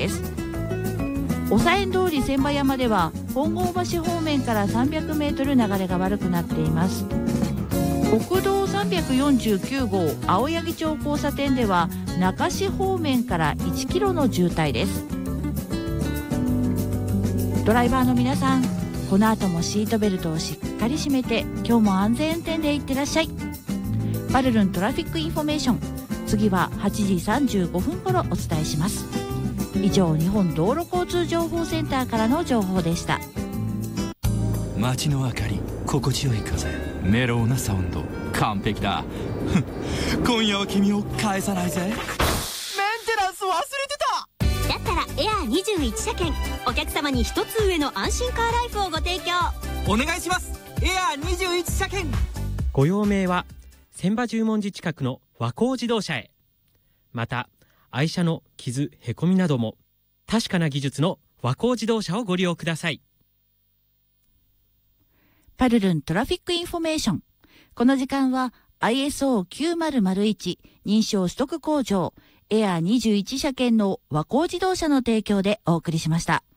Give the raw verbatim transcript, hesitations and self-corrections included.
です。おさえん通り千葉山では本郷橋方面からさんびゃくメートル流れが悪くなっています。国道さんびゃくよんじゅうきゅうごう青柳町交差点では中市方面からいちキロの渋滞です。ドライバーの皆さん、この後もシートベルトをしっかり締めて今日も安全運転でいってらっしゃい。パルルントラフィックインフォメーション、次ははちじさんじゅうごふん頃お伝えします。以上、日本道路交通情報センターからの情報でした。 街の明かり、心地よい風、メロウなサウンド、完璧だ今夜は君を返さないぜ。メンテナンス忘れてた。 だったらエアーにじゅういち車検、お客様に一つ上の安心カーライフをご提供お願いします。エアーにじゅういち車検。 ご用命は千葉十文字近くの和光自動車へ。また愛車の傷へこみなども確かな技術の和光自動車をご利用ください。 パルルントラフィックインフォメーション、この時間は アイエスオーきゅうまるまるいち 認証取得工場エアーにじゅういち車検の和光自動車の提供でお送りしました。